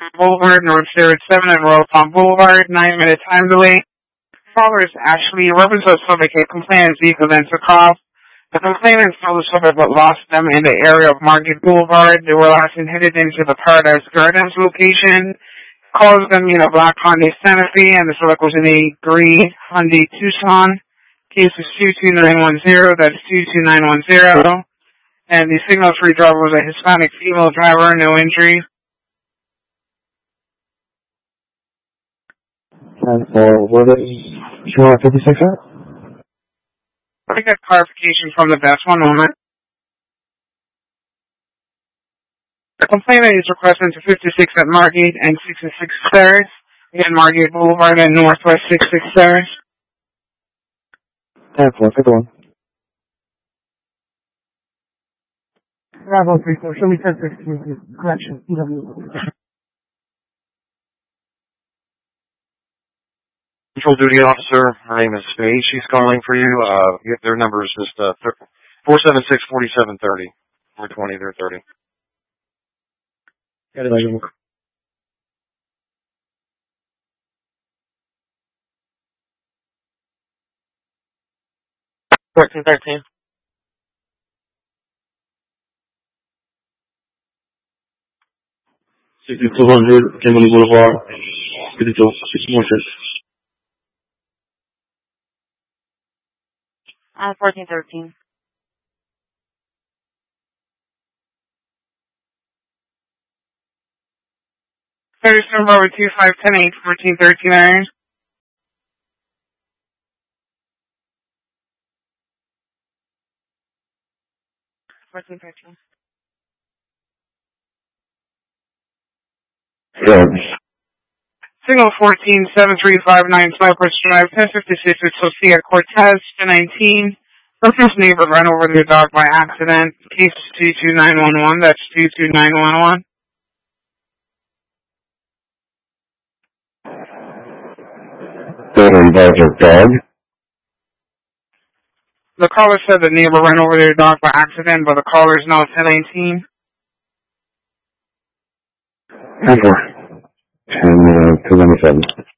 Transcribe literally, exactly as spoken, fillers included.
Boulevard, North Sierra seven and Royal Palm Boulevard, nine minute time delay. Caller is Ashley, represents the subject, a complainant's vehicle then took off. The complainant saw the subject but lost them in the area of Market Boulevard. They were last headed into the Paradise Gardens location. Calls them, you know, black Hyundai Santa Fe, and the subject was in a gray Hyundai Tucson. Case is two two nine one zero, that's two two nine one zero. And the signal free driver was a Hispanic female driver, no injuries. And for what is two fifty-six at? I got clarification from the best. One moment. The complainant is requesting to fifty-six at Margate and sixty-six Stairs. Again, Margate Boulevard and Northwest sixty-six Stairs. ten four, fifty one. Bravo three four, show me ten sixteen, correction, E W. Control duty officer, her name is Faye. She's calling for you. Uh, their number is just uh, four seven six, four seven three zero. four twenty, they're thirty. Got it, I fourteen thirteen. sixty-two hundred, Kimberly Boulevard, fifty-two, sixty-one six. Uh, fourteen thirteen. Service number over two five ten eight, fourteen thirteen iron. fourteen thirteen. Yeah. Signal fourteen seven three five nine Cypress Drive, ten fifty-six with Sophia Cortez, ten nineteen. Reference neighbor ran over their dog by accident. Case two two nine one one, that's two two nine one one. That involves a dog? The caller said the neighbor ran over their dog by accident, but the caller is now ten nineteen. ten four. ten, uh, two ninety-seven.